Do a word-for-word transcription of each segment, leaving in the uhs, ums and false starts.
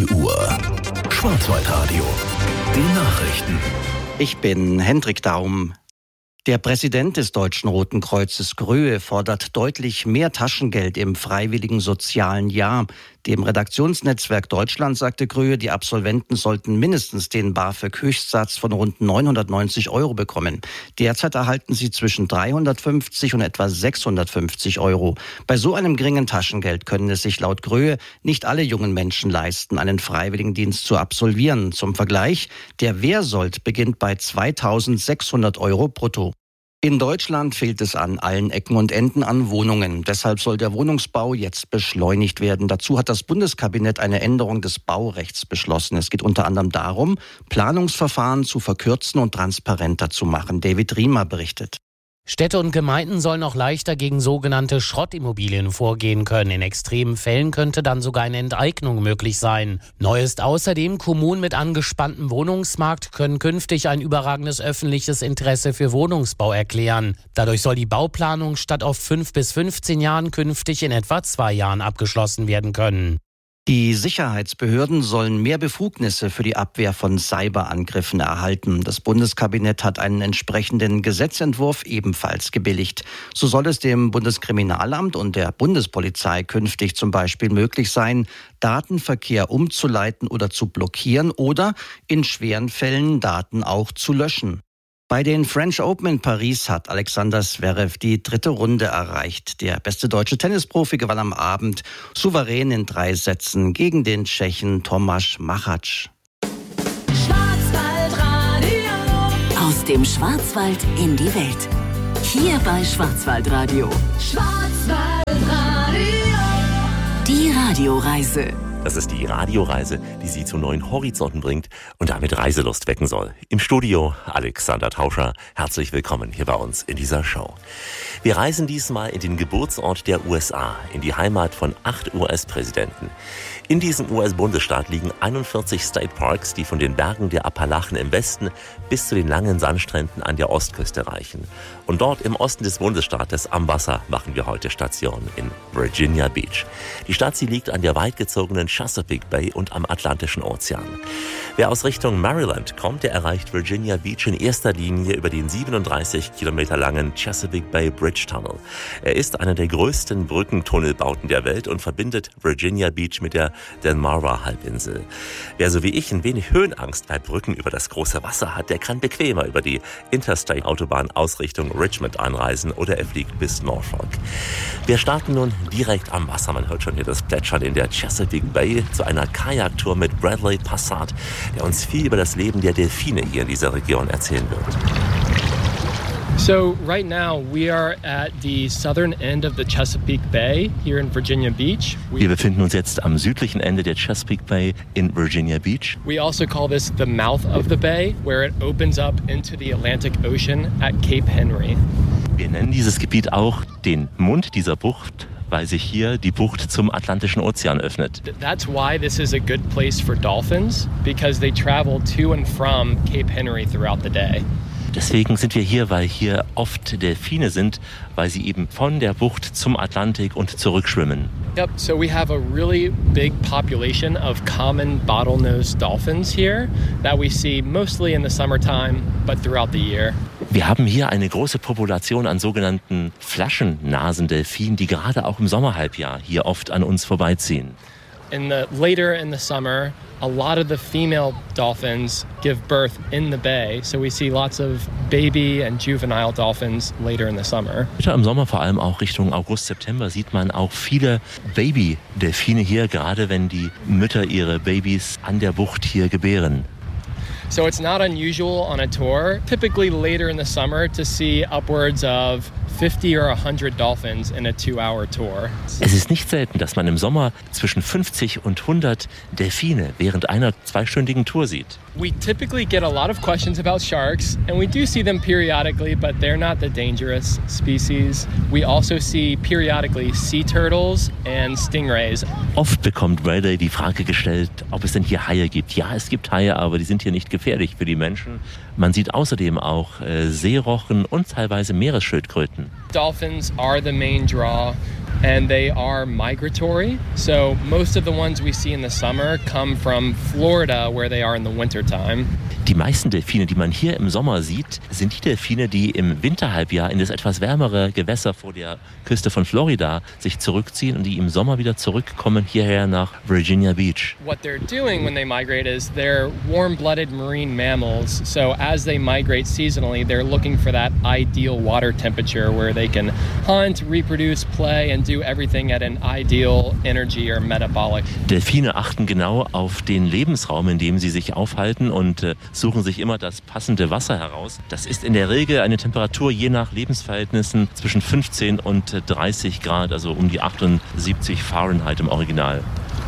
neun Uhr. Schwarzwaldradio. Die Nachrichten. Ich bin Hendrik Daum. Der Präsident des Deutschen Roten Kreuzes Gröhe fordert deutlich mehr Taschengeld im freiwilligen sozialen Jahr. Dem Redaktionsnetzwerk Deutschland sagte Gröhe, die Absolventen sollten mindestens den BAföG-Höchstsatz von rund neunhundertneunzig Euro bekommen. Derzeit erhalten sie zwischen dreihundertfünfzig und etwa sechshundertfünfzig Euro. Bei so einem geringen Taschengeld können es sich laut Gröhe nicht alle jungen Menschen leisten, einen Freiwilligendienst zu absolvieren. Zum Vergleich, der Wehrsold beginnt bei zweitausendsechshundert Euro brutto. In Deutschland fehlt es an allen Ecken und Enden an Wohnungen. Deshalb soll der Wohnungsbau jetzt beschleunigt werden. Dazu hat das Bundeskabinett eine Änderung des Baurechts beschlossen. Es geht unter anderem darum, Planungsverfahren zu verkürzen und transparenter zu machen. David Riemer berichtet. Städte und Gemeinden sollen auch leichter gegen sogenannte Schrottimmobilien vorgehen können. In extremen Fällen könnte dann sogar eine Enteignung möglich sein. Neu ist außerdem, Kommunen mit angespanntem Wohnungsmarkt können künftig ein überragendes öffentliches Interesse für Wohnungsbau erklären. Dadurch soll die Bauplanung statt auf fünf bis fünfzehn Jahren künftig in etwa zwei Jahren abgeschlossen werden können. Die Sicherheitsbehörden sollen mehr Befugnisse für die Abwehr von Cyberangriffen erhalten. Das Bundeskabinett hat einen entsprechenden Gesetzentwurf ebenfalls gebilligt. So soll es dem Bundeskriminalamt und der Bundespolizei künftig zum Beispiel möglich sein, Datenverkehr umzuleiten oder zu blockieren oder in schweren Fällen Daten auch zu löschen. Bei den French Open in Paris hat Alexander Zverev die dritte Runde erreicht. Der beste deutsche Tennisprofi gewann am Abend souverän in drei Sätzen gegen den Tschechen Tomáš Machač. Schwarzwaldradio. Aus dem Schwarzwald in die Welt. Hier bei Schwarzwaldradio. Schwarzwaldradio. Die Radioreise. Das ist die Radioreise, die Sie zu neuen Horizonten bringt und damit Reiselust wecken soll. Im Studio Alexander Tauscher. Herzlich willkommen hier bei uns in dieser Show. Wir reisen diesmal in den Geburtsort der U S A, in die Heimat von acht U S-Präsidenten. In diesem U S-Bundesstaat liegen einundvierzig State Parks, die von den Bergen der Appalachen im Westen bis zu den langen Sandstränden an der Ostküste reichen. Und dort im Osten des Bundesstaates am Wasser machen wir heute Station in Virginia Beach. Die Stadt, sie liegt an der weitgezogenen Chesapeake Bay und am Atlantischen Ozean. Wer aus Richtung Maryland kommt, der erreicht Virginia Beach in erster Linie über den siebenunddreißig Kilometer langen Chesapeake Bay Bridge Tunnel. Er ist einer der größten Brückentunnelbauten der Welt und verbindet Virginia Beach mit der Delmarva-Halbinsel. Wer so wie ich ein wenig Höhenangst bei Brücken über das große Wasser hat, der kann bequemer über die Interstate-Autobahn aus Richtung Richmond anreisen oder er fliegt bis Norfolk. Wir starten nun direkt am Wasser. Man hört schon hier das Plätschern in der Chesapeake Bay zu einer Kajaktour mit Bradley Passat, der uns viel über das Leben der Delfine hier in dieser Region erzählen wird. So right now we are at the southern end of the Chesapeake Bay here in Virginia Beach. We Wir befinden uns jetzt am südlichen Ende der Chesapeake Bay in Virginia Beach. We also call this the mouth of the bay, where it opens up into the Atlantic Ocean at Cape Henry. Wir nennen dieses Gebiet auch den Mund dieser Bucht, weil sich hier die Bucht zum Atlantischen Ozean öffnet. That's why this is a good place for dolphins, because they travel to and from Cape Henry throughout the day. Deswegen sind wir hier, weil hier oft Delfine sind, weil sie eben von der Bucht zum Atlantik und zurückschwimmen. Yep, so we have a really big population of common bottlenose dolphins here that we see mostly in the summertime, but throughout the year. Wir haben hier eine große Population an sogenannten Flaschennasendelfinen, die gerade auch im Sommerhalbjahr hier oft an uns vorbeiziehen. In the later in the summer, a lot of the female dolphins give birth in the bay, so we see lots of baby and juvenile dolphins later in the summer. Im Sommer, vor allem auch Richtung August, September, sieht man auch viele Baby-Delfine hier, gerade wenn die Mütter ihre Babys an der Bucht hier gebären. So it's not unusual on a tour, typically later in the summer, to see upwards of fifty or one hundred dolphins in a two-hour tour. Es ist nicht selten, dass man im Sommer zwischen fünfzig und hundert Delfine während einer zweistündigen Tour sieht. We typically get a lot of questions about sharks, and we do see them periodically, but they're not the dangerous species. We also see periodically sea turtles and stingrays. Oft bekommt Bradley die Frage gestellt, ob es denn hier Haie gibt. Ja, es gibt Haie, aber die sind hier nicht gefährlich für die Menschen. Man sieht außerdem auch äh, Seerochen und teilweise Meeresschildkröten. Dolphins are the main draw. and they are migratory. So most of the ones we see in the summer come from Florida, where they are in the wintertime. Die meisten Delfine, die man hier im Sommer sieht, sind die Delfine, die im Winterhalbjahr in das etwas wärmere Gewässer vor der Küste von Florida sich zurückziehen und die im Sommer wieder zurückkommen hierher nach Virginia Beach. What they're doing when they migrate is they're warm-blooded marine mammals. So as they migrate seasonally, they're looking for that ideal water temperature where they can hunt, reproduce, play and do everything at an ideal energy or metabolic. Delfine achten genau auf den Lebensraum, in dem sie sich aufhalten und äh, suchen sich immer das passende Wasser heraus. Das ist in der Regel eine Temperatur je nach Lebensverhältnissen zwischen fünfzehn und dreißig Grad, also um die achtundsiebzig Fahrenheit im Original.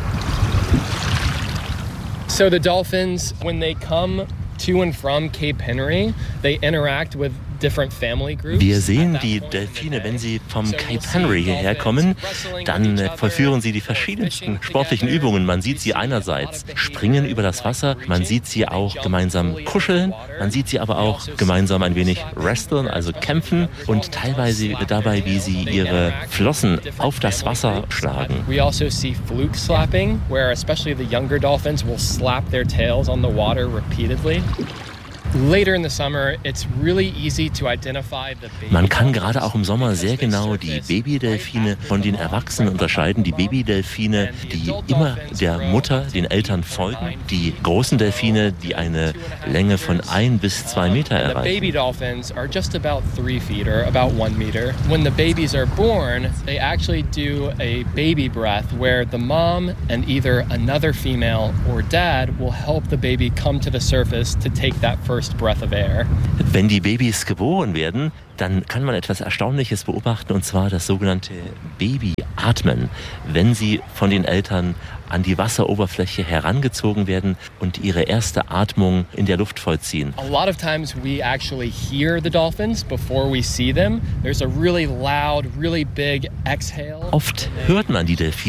So the dolphins, when they come to and from Cape Henry, they interact with different family groups. Wir sehen die Delfine, wenn sie vom Cape Henry hierher kommen, dann äh, vollführen sie die verschiedensten sportlichen Übungen. Man sieht sie einerseits springen über das Wasser, man sieht sie auch gemeinsam kuscheln, man sieht sie aber auch gemeinsam ein wenig wresteln, also kämpfen und teilweise dabei, wie sie ihre Flossen auf das Wasser schlagen. We also see fluke slapping, where especially the younger dolphins will slap their tails on the water repeatedly. Later in the summer, it's really easy to identify the baby. Man kann gerade auch im Sommer sehr genau die Babydelfine von den Erwachsenen unterscheiden. Die Babydelfine, die immer der Mutter, den Eltern folgen. Die großen Delfine, die eine Länge von ein bis zwei Meter The erreichen. baby dolphins are just about three feet or about one meter. When the babies are born, they actually do a baby breath where the mom and either another female or dad will help the baby come to the surface to take that first breath of air. Wenn die Babys geboren werden, dann kann man etwas Erstaunliches beobachten, und zwar das sogenannte Babyatmen, wenn sie von den Eltern an die Wasseroberfläche herangezogen werden und ihre erste Atmung in der Luft vollziehen. A lot of times we actually hear the dolphins before we see them. There's a really loud, really big exhale. Oft hört man die Delfine